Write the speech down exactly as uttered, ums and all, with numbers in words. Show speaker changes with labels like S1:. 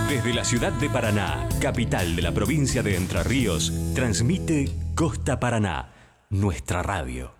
S1: Desde la ciudad de Paraná, capital de la provincia de Entre Ríos, transmite Costa Paraná, nuestra radio.